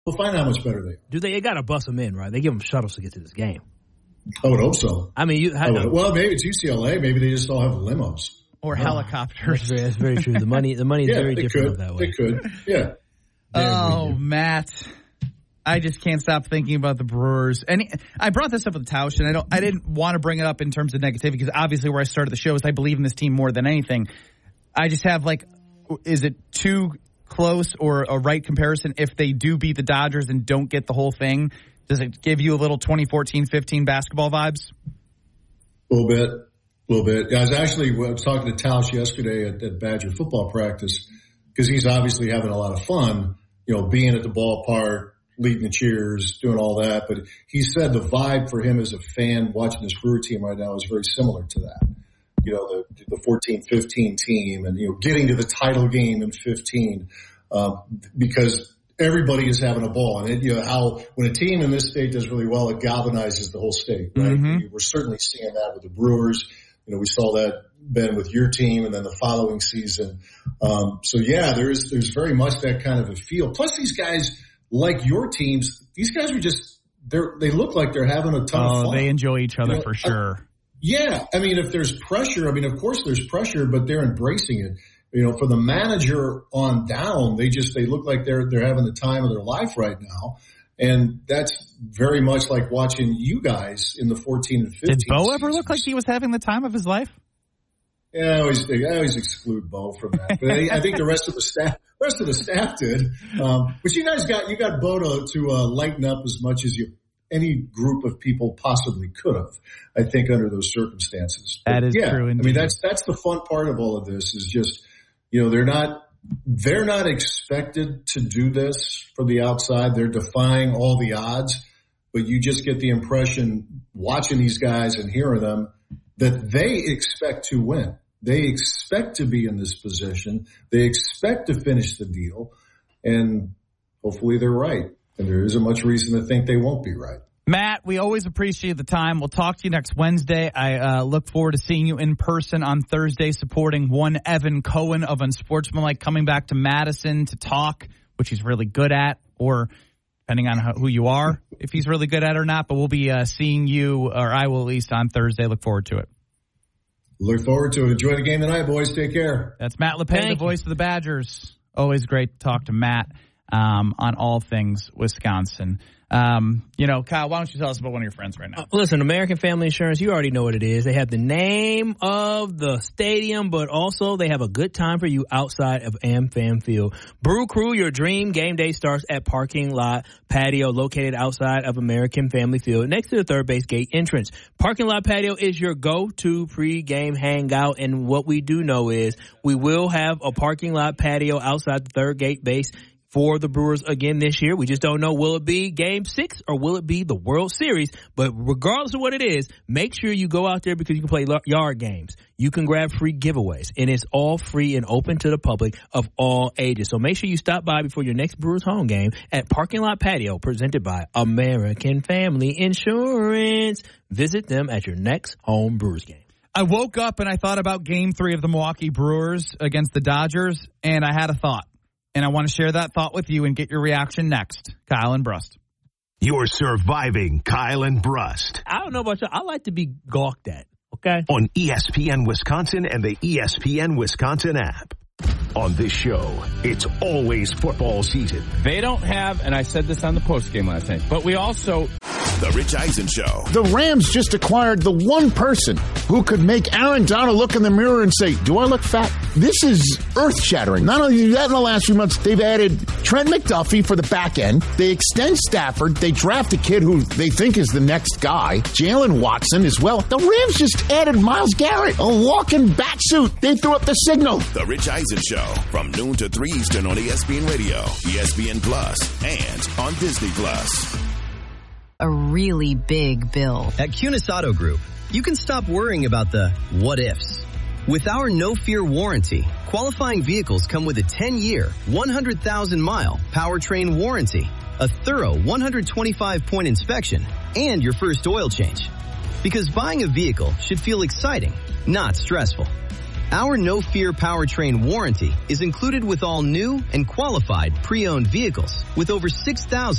We'll find out how much better they are. Do they got to bust them in, right? They give them shuttles to get to this game. I would hope so. I mean, well, maybe it's UCLA. Maybe they just all have limos. Or helicopters. That's very true. The money is very different that way. They could, yeah. Oh, Matt. I just can't stop thinking about the Brewers. And I brought this up with Tausch, and I didn't want to bring it up in terms of negativity because obviously where I started the show is I believe in this team more than anything. I just have is it too close or a right comparison if they do beat the Dodgers and don't get the whole thing? Does it give you a little 2014-15 basketball vibes? A little bit. I was talking to Tausch yesterday at Badger football practice because he's obviously having a lot of fun, being at the ballpark, leading the cheers, doing all that. But he said the vibe for him as a fan watching this Brewer team right now is very similar to that. The 14-15 team and, getting to the title game in 15 because everybody is having a ball. And how when a team in this state does really well, it galvanizes the whole state, right? Mm-hmm. We're certainly seeing that with the Brewers. We saw that, Ben, with your team and then the following season. There's very much that kind of a feel. Plus these guys, like your teams, these guys they look like they're having a ton of fun. They enjoy each other for sure. I mean, if there's pressure, of course there's pressure, but they're embracing it. For the manager on down, they look like they're having the time of their life right now. And that's very much like watching you guys in the 14 and 15. Did Bo ever look like he was having the time of his life? Yeah, I always exclude Bo from that. But I think the rest of the staff did. But you guys got Bo to lighten up as much as any group of people possibly could have, I think, under those circumstances. That is true indeed. I mean, that's the fun part of all of this is just, they're not expected to do this from the outside. They're defying all the odds, but you just get the impression watching these guys and hearing them that they expect to win. They expect to be in this position. They expect to finish the deal, and hopefully they're right. And there isn't much reason to think they won't be right. Matt, we always appreciate the time. We'll talk to you next Wednesday. I look forward to seeing you in person on Thursday, supporting one Evan Cohen of Unsportsmanlike coming back to Madison to talk, which he's really good at, or depending on who you are, if he's really good at it or not. But we'll be seeing you, or I will at least, on Thursday. Look forward to it. Look forward to it. Enjoy the game tonight, boys. Take care. That's Matt LePay, the voice of the Badgers. Always great to talk to Matt on all things Wisconsin. Kyle, why don't you tell us about one of your friends right now? Listen, American Family Insurance, you already know what it is. They have the name of the stadium, but also they have a good time for you outside of AmFam Field. Brew Crew, your dream game day starts at Parking Lot Patio, located outside of American Family Field, next to the third base gate entrance. Parking Lot Patio is your go-to pre-game hangout, and what we do know is we will have a parking lot patio outside the third gate base for the Brewers again this year. We just don't know, will it be Game 6 or will it be the World Series? But regardless of what it is, make sure you go out there because you can play yard games. You can grab free giveaways, and it's all free and open to the public of all ages. So make sure you stop by before your next Brewers home game at Parking Lot Patio, presented by American Family Insurance. Visit them at your next home Brewers game. I woke up and I thought about Game 3 of the Milwaukee Brewers against the Dodgers, and I had a thought. And I want to share that thought with you and get your reaction next. Kyle and Brust. You're surviving Kyle and Brust. I don't know about you. I like to be gawked at, okay? On ESPN Wisconsin and the ESPN Wisconsin app. On this show, it's always football season. They don't have, and I said this on the postgame last night, but we also... The Rich Eisen Show. The Rams just acquired the one person who could make Aaron Donald look in the mirror and say, do I look fat? This is earth-shattering. Not only that, in the last few months, they've added Trent McDuffie for the back end. They extend Stafford. They draft a kid who they think is the next guy, Jalen Watson, as well. The Rams just added Myles Garrett, a walking bat suit. They threw up the signal. The Rich Eisen Show, from noon to 3 Eastern on ESPN Radio, ESPN Plus, and on Disney Plus. A really big bill. At Cunis Auto Group, you can stop worrying about the what-ifs. With our no-fear warranty, qualifying vehicles come with a 10-year, 100,000-mile powertrain warranty, a thorough 125-point inspection, and your first oil change. Because buying a vehicle should feel exciting, not stressful. Our No Fear powertrain warranty is included with all new and qualified pre-owned vehicles with over 6,000